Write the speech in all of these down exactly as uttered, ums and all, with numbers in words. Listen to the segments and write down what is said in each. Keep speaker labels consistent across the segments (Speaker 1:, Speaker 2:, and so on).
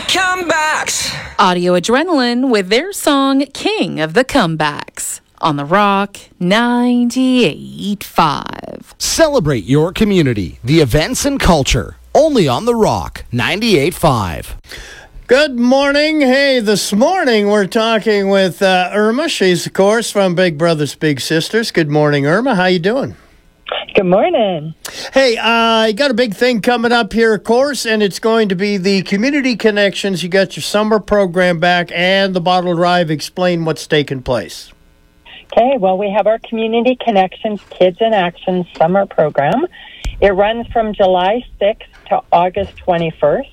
Speaker 1: Comebacks.
Speaker 2: Audio Adrenaline with their song King of the Comebacks on The Rock ninety-eight point five.
Speaker 3: Celebrate your community, the events and culture, only on The Rock ninety-eight point five.
Speaker 4: Good morning. Hey, this morning we're talking with uh, Irma. She's, of course, from Big Brothers Big Sisters. Good morning, Irma. How you doing?
Speaker 5: Good morning.
Speaker 4: Hey, uh, I got a big thing coming up here, of course, and it's going to be the Community Connections. You got your summer program back and the Bottle Drive. Explain what's taking place.
Speaker 5: Okay, well, we have our Community Connections Kids in Action summer program. It runs from July sixth to August twenty-first.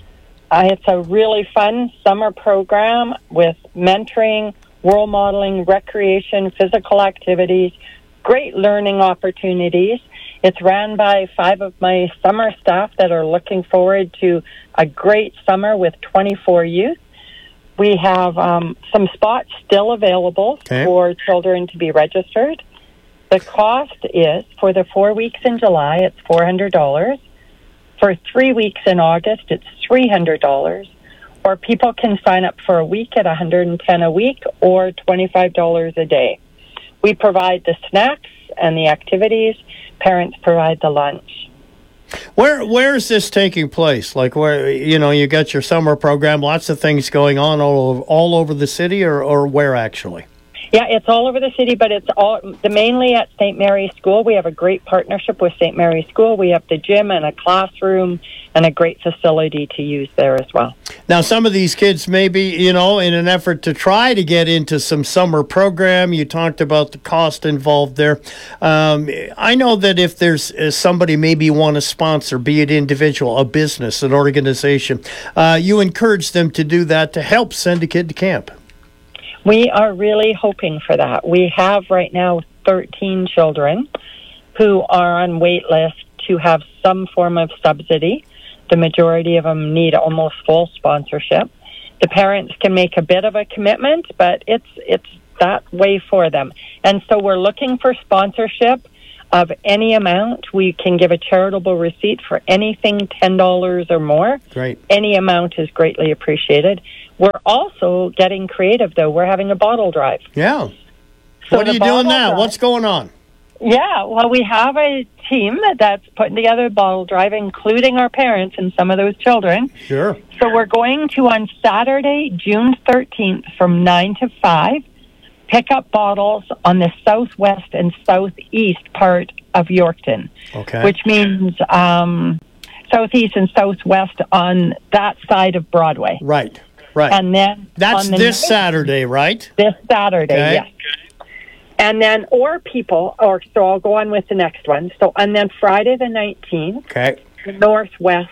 Speaker 5: Uh, it's a really fun summer program with mentoring, role modeling, recreation, physical activities, great learning opportunities. It's ran by five of my summer staff that are looking forward to a great summer with twenty-four youth. We have um, some spots still available okay. for children to be registered. The cost is, for the four weeks in July, it's four hundred dollars. For three weeks in August, it's three hundred dollars. Or people can sign up for a week at one hundred ten dollars a week or twenty-five dollars a day. We provide the snacks and the activities. Parents provide the lunch.
Speaker 4: Where where is this taking place? Like, where, you know, you got your summer program, lots of things going on all over, all over the city, or, or where actually?
Speaker 5: Yeah, it's all over the city, but it's all the mainly at Saint Mary's School. We have a great partnership with Saint Mary's School. We have the gym and a classroom and a great facility to use there as well.
Speaker 4: Now, some of these kids maybe, you know, in an effort to try to get into some summer program, you talked about the cost involved there. Um, I know that if there's uh, somebody maybe you want to sponsor, be it individual, a business, an organization, uh, you encourage them to do that to help send a kid to camp.
Speaker 5: We are really hoping for that. We have right now thirteen children who are on wait list to have some form of subsidy. The majority of them need almost full sponsorship. The parents can make a bit of a commitment, but it's it's that way for them. And so we're looking for sponsorship of any amount. We can give a charitable receipt for anything ten dollars or more.
Speaker 4: Great.
Speaker 5: Any amount is greatly appreciated. We're also getting creative, though. We're having a bottle drive.
Speaker 4: Yeah.
Speaker 5: So
Speaker 4: what are you doing now? Drive, What's going on?
Speaker 5: Yeah, well, we have a team that's putting together a bottle drive, including our parents and some of those children.
Speaker 4: Sure.
Speaker 5: So we're going to, on Saturday, June thirteenth, from nine to five, pick up bottles on the southwest and southeast part of Yorkton.
Speaker 4: Okay.
Speaker 5: Which means um, southeast and southwest on that side of Broadway.
Speaker 4: Right. Right.
Speaker 5: And then
Speaker 4: that's
Speaker 5: on the
Speaker 4: this
Speaker 5: night,
Speaker 4: Saturday, right?
Speaker 5: This Saturday,
Speaker 4: okay.
Speaker 5: yes. And then, or people, or so I'll go on with the next one. So, and then Friday the nineteenth,
Speaker 4: okay,
Speaker 5: the Northwest,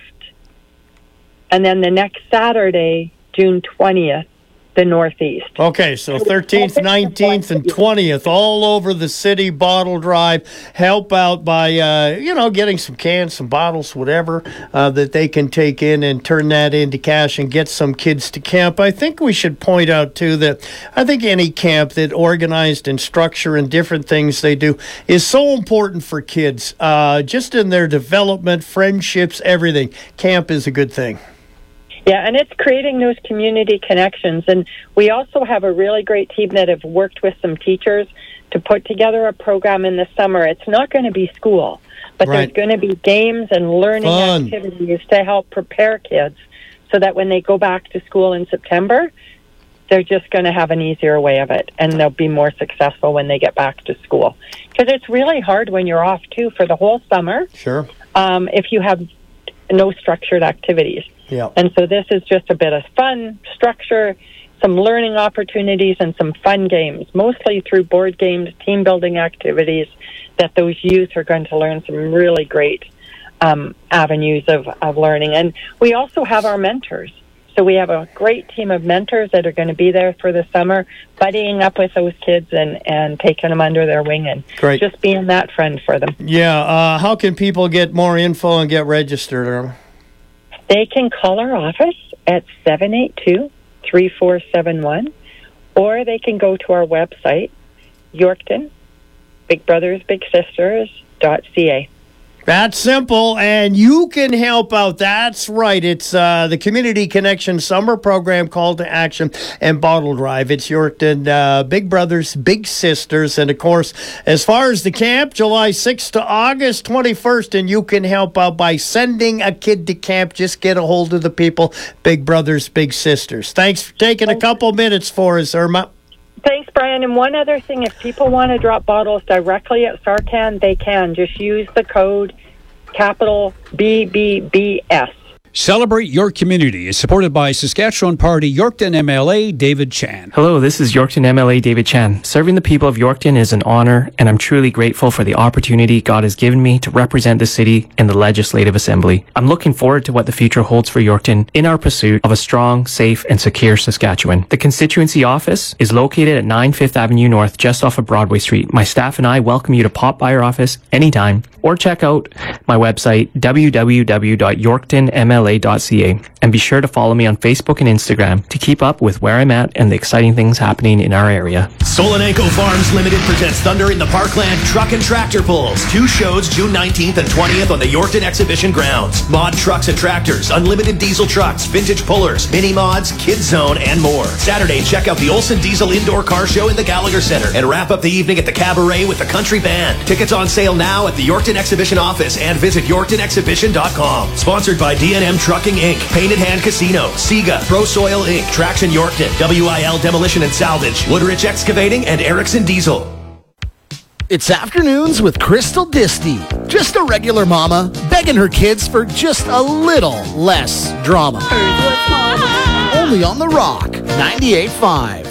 Speaker 5: and then the next Saturday, June twentieth, the Northeast.
Speaker 4: Okay, so thirteenth, nineteenth, and twentieth, all over the city, bottle drive. Help out by, uh, you know, getting some cans, some bottles, whatever, uh, that they can take in and turn that into cash and get some kids to camp. I think we should point out, too, that I think any camp that organized and structure and different things they do is so important for kids, uh, just in their development, friendships, everything. Camp is a good thing.
Speaker 5: Yeah, and it's creating those community connections. And we also have a really great team that have worked with some teachers to put together a program in the summer. It's not going to be school, but right. there's going to be games and learning
Speaker 4: Fun.
Speaker 5: activities to help prepare kids so that when they go back to school in September, they're just going to have an easier way of it, and they'll be more successful when they get back to school. Because it's really hard when you're off, too, for the whole summer.
Speaker 4: Sure.
Speaker 5: Um, if you have no structured activities.
Speaker 4: Yeah.
Speaker 5: And so this is just a bit of fun, structure, some learning opportunities, and some fun games, mostly through board games, team building activities, that those youth are going to learn some really great um, avenues of, of learning. And we also have our mentors. So we have a great team of mentors that are going to be there for the summer, buddying up with those kids and, and taking them under their wing and
Speaker 4: great.
Speaker 5: just being that friend for them.
Speaker 4: Yeah. Uh, how can people get more info and get registered, Irma?
Speaker 5: They can call our office at seven eight two, three four seven one, or they can go to our website, Yorkton, Big Brothers Big Sisters dot C A.
Speaker 4: That's simple, and you can help out. That's right. It's uh, the Community Connection Summer Program Call to Action and Bottle Drive. It's Yorkton uh, Big Brothers, Big Sisters. And, of course, as far as the camp, July sixth to August twenty-first, and you can help out by sending a kid to camp. Just get a hold of the people, Big Brothers, Big Sisters. Thanks for taking a couple minutes for us, Irma.
Speaker 5: Thanks, Brian. And one other thing, if people want to drop bottles directly at Sarcan, they can. Just use the code capital B B B S.
Speaker 1: Celebrate Your Community is supported by Saskatchewan Party Yorkton M L A David Chan.
Speaker 6: Hello, this is Yorkton M L A David Chan. Serving the people of Yorkton is an honor, and I'm truly grateful for the opportunity God has given me to represent the city in the Legislative Assembly. I'm looking forward to what the future holds for Yorkton in our pursuit of a strong, safe, and secure Saskatchewan. The constituency office is located at nine Fifth Avenue North, just off of Broadway Street. My staff and I welcome you to pop by our office anytime or check out my website, w w w dot yorkton m l a dot c a, and be sure to follow me on Facebook and Instagram to keep up with where I'm at and the exciting things happening in our area.
Speaker 7: Solanenko Farms Limited presents Thunder in the Parkland Truck and Tractor Pulls. Two shows June nineteenth and twentieth on the Yorkton Exhibition grounds. Mod trucks and tractors, unlimited diesel trucks, vintage pullers, mini mods, kids zone, and more. Saturday, check out the Olsen Diesel Indoor Car Show in the Gallagher Center and wrap up the evening at the Cabaret with the Country Band. Tickets on sale now at the Yorkton Exhibition office and visit yorkton exhibition dot com. Sponsored by D and M Trucking Incorporated, Painted Hand Casino, Sega, Pro Soil Incorporated, Traction Yorkton, W I L Demolition and Salvage, Woodrich Excavating, and Erickson Diesel.
Speaker 3: It's Afternoons with Crystal Disty. Just a regular mama begging her kids for just a little less drama. Only on The Rock, ninety-eight point five.